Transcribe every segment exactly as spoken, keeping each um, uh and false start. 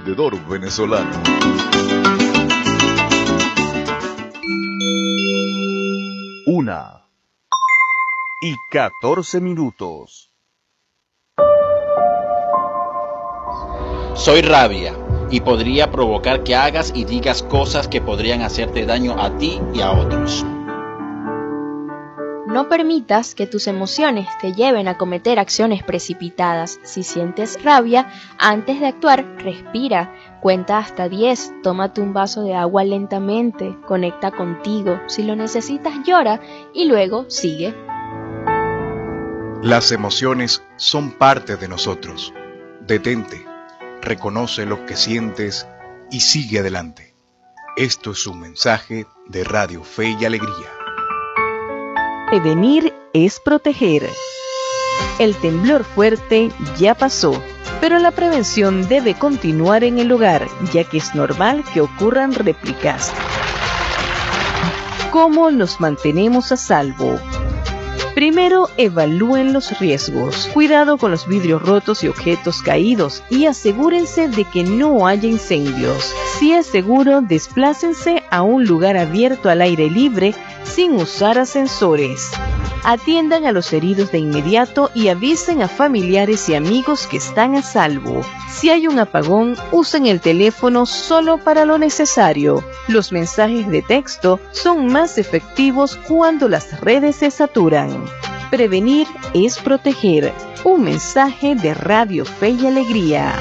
emprendedor venezolano. Una y catorce minutos. Soy rabia y podría provocar que hagas y digas cosas que podrían hacerte daño a ti y a otros. No permitas que tus emociones te lleven a cometer acciones precipitadas. Si sientes rabia, antes de actuar, respira, cuenta hasta diez, tómate un vaso de agua lentamente, conecta contigo, si lo necesitas llora y luego sigue. Las emociones son parte de nosotros. Detente, reconoce lo que sientes y sigue adelante. Esto es un mensaje de Radio Fe y Alegría. Prevenir es proteger. El temblor fuerte ya pasó, pero la prevención debe continuar en el hogar, ya que es normal que ocurran réplicas. ¿Cómo nos mantenemos a salvo? Primero, evalúen los riesgos. Cuidado con los vidrios rotos y objetos caídos y asegúrense de que no haya incendios. Si es seguro, desplácense a un lugar abierto al aire libre sin usar ascensores. Atiendan a los heridos de inmediato y avisen a familiares y amigos que están a salvo. Si hay un apagón, usen el teléfono solo para lo necesario. Los mensajes de texto son más efectivos cuando las redes se saturan. Prevenir es proteger. Un mensaje de Radio Fe y Alegría.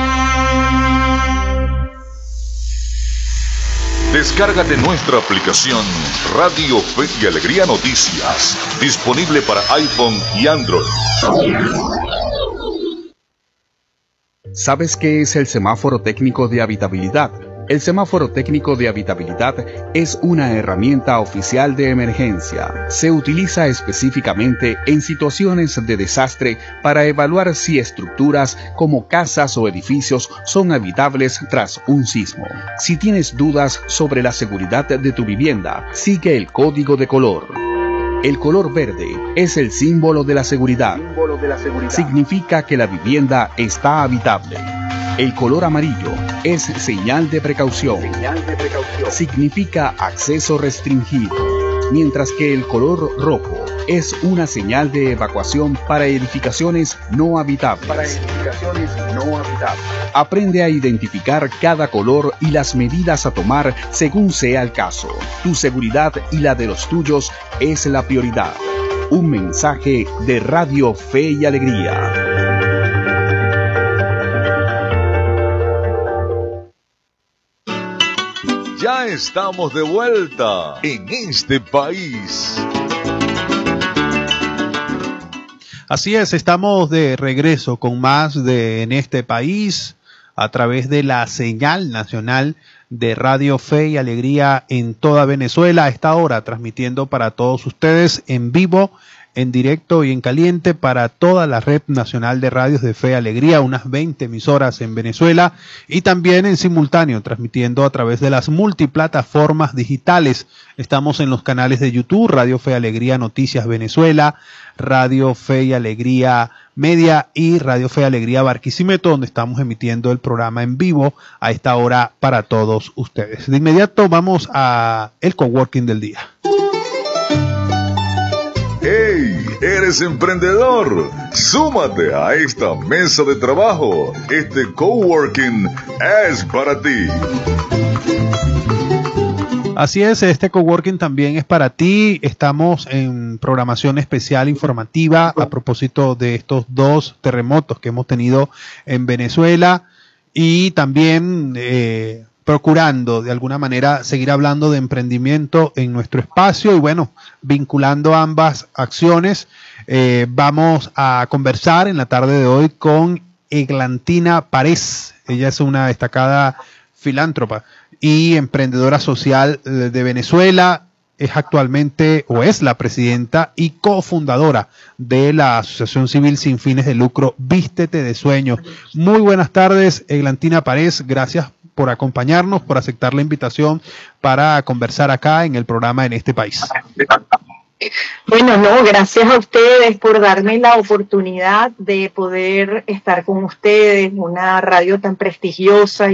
Descárgate nuestra aplicación Radio Fe y Alegría Noticias, disponible para iPhone y Android. ¿Sabes qué es el semáforo técnico de habitabilidad? El semáforo técnico de habitabilidad es una herramienta oficial de emergencia. Se utiliza específicamente en situaciones de desastre para evaluar si estructuras como casas o edificios son habitables tras un sismo. Si tienes dudas sobre la seguridad de tu vivienda, sigue el código de color. El color verde es el símbolo de la seguridad. Significa que la vivienda está habitable. El color amarillo es señal de precaución. Significa acceso restringido. Mientras que el color rojo es una señal de evacuación para edificaciones no habitables. Para edificaciones no habitables. Aprende a identificar cada color y las medidas a tomar según sea el caso. Tu seguridad y la de los tuyos es la prioridad. Un mensaje de Radio Fe y Alegría. Ya estamos de vuelta en este país. Así es, estamos de regreso con más de En este país a través de la señal nacional de Radio Fe y Alegría en toda Venezuela. A esta hora transmitiendo para todos ustedes en vivo, en directo y en caliente para toda la red nacional de radios de Fe y Alegría, unas veinte emisoras en Venezuela, y también en simultáneo transmitiendo a través de las multiplataformas digitales. Estamos en los canales de YouTube, Radio Fe y Alegría Noticias Venezuela, Radio Fe y Alegría Media y Radio Fe y Alegría Barquisimeto, donde estamos emitiendo el programa en vivo a esta hora para todos ustedes. De inmediato vamos a el coworking del día. ¡Hey! ¿Eres emprendedor? ¡Súmate a esta mesa de trabajo! Este coworking es para ti. Así es, este coworking también es para ti. Estamos en programación especial informativa a propósito de estos dos terremotos que hemos tenido en Venezuela y también eh, procurando de alguna manera seguir hablando de emprendimiento en nuestro espacio y bueno, vinculando ambas acciones. Eh, vamos a conversar en la tarde de hoy con Eglantina Párez. Ella es una destacada filántropa y emprendedora social de Venezuela. Es actualmente o es la presidenta y cofundadora de la Asociación Civil Sin Fines de Lucro Vístete de Sueños. Muy buenas tardes, Eglantina Párez. Gracias por acompañarnos, por aceptar la invitación para conversar acá en el programa En este país. Bueno, no, gracias a ustedes por darme la oportunidad de poder estar con ustedes, una radio tan prestigiosa